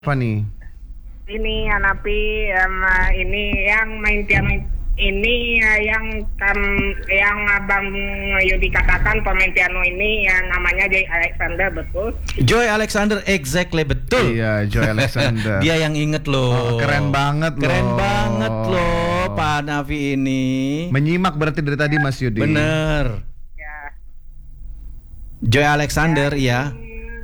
Apa nih? Ini Hanapi ini yang main piano ini yang Abang Yudi katakan pemain piano ini yang namanya Joy Alexander, betul? Joy Alexander, exactly, betul. Iya, Joy Alexander. Dia yang inget loh. Keren banget loh. Keren banget loh Pak Nafi ini. Menyimak berarti dari tadi Mas Yudi. Bener. Ya. Joy Alexander ya.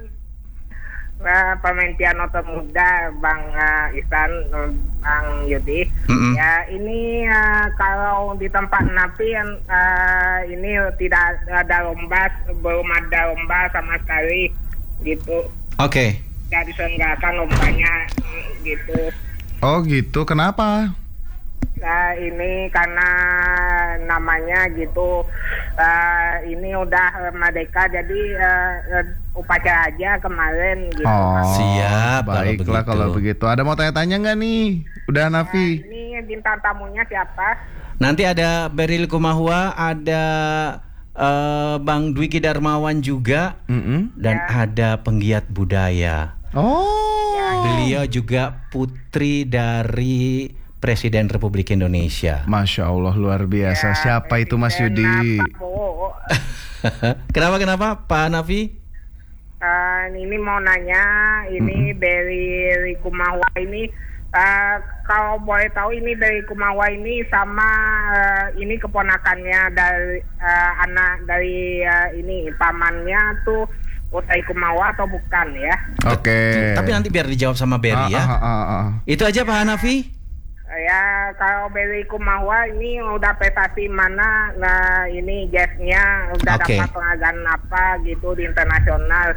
Pemain piano termuda Bang Ihsan, Bang Yudi. Ya, ini kalau di tempat Napi ini tidak ada lomba, belum ada lomba sama sekali gitu. Oke. Tidak diselenggarakan lombanya gitu. Oh gitu, kenapa? Nah, ini karena namanya gitu, ini udah merdeka, jadi upacara aja kemarin gitu. Oh, siap. Baiklah kalau begitu. Ada mau tanya-tanya nggak nih? Udah Nafi? Ini bintang tamunya siapa? Nanti ada Beril Kumahua, ada Bang Dwiki Darmawan juga, dan ada penggiat budaya. Oh. Beliau juga putri dari Presiden Republik Indonesia. Masya Allah, luar biasa. Siapa itu Mas Yudi? Kenapa Pak Nafi? Ini mau nanya, ini dari Kumawa ini, kalau boleh tahu ini dari Kumawa ini sama ini keponakannya dari anak dari ini pamannya tuh Utai Kumawa atau bukan ya? Oke. Tapi nanti biar dijawab sama Berry ya. Itu aja Pak Hanafi. Ya, kalau Berry Kumawa ini udah prestasi mana? Nah, ini jazznya udah dapat penghargaan apa gitu di internasional.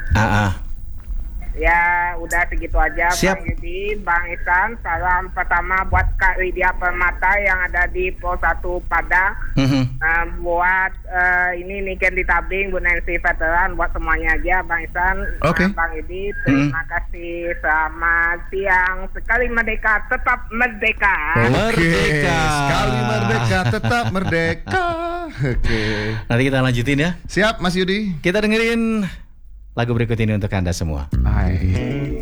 Ya, udah segitu aja. Siap. Bang Yudi, Bang Ihsan, salam pertama buat Kak Widya Permata yang ada di Pos 1 Padang. Buat ini Niken di Tabing, Bu Nancy Veteran, buat semuanya aja, Bang Ihsan. Bang Yudi, terima kasih. Selamat siang. Sekali merdeka, tetap merdeka. Merdeka. Sekali merdeka, tetap merdeka. Oke. Nanti kita lanjutin ya. Siap Mas Yudi. Kita dengerin lagu berikut ini untuk Anda semua. Hai.